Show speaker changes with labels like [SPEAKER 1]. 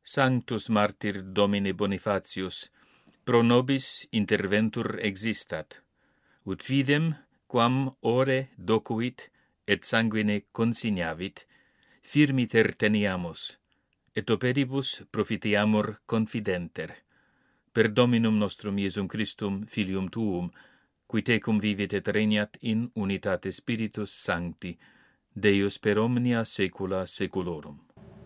[SPEAKER 1] Sanctus martyr Domine Bonifacius, pro nobis interventur existat, ut fidem, quam ore docuit et sanguine consignavit, firmiter teniamus, et operibus profitiamur confidenter. Per Dominum nostrum Iesum Christum, Filium Tuum, qui tecum vivit et regnat in unitate Spiritus Sancti, Deus per omnia saecula saeculorum.